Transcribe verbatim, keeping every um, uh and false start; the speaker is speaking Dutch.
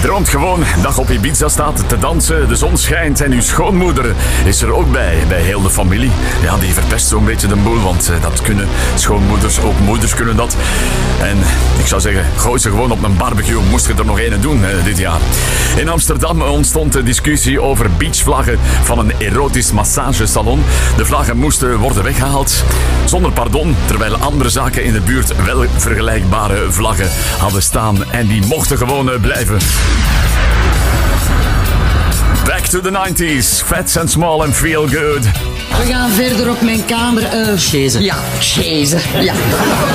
droomt gewoon dat je op Ibiza staat te dansen, de zon schijnt en uw schoonmoeder is er ook bij, bij heel de familie. Ja, die verpest zo'n beetje de boel, want uh, dat kunnen schoonmoeders, ook moeders kunnen dat. En ik zou zeggen, gooi ze gewoon op een barbecue, moest je er nog een doen uh, dit jaar. In Amsterdam ontstond de discussie over beachvlaggen van een erotisch massagesalon. De vlaggen moesten worden weggehaald, zonder pardon, terwijl andere zaken in de buurt wel vergelijkbare vlaggen hadden staan en die mochten gewoon uh, blijven. Back to the nineties, Fats and Small and Feel Good. We gaan verder op mijn kamer. Uh, Chaise. Ja, chaise. Ja.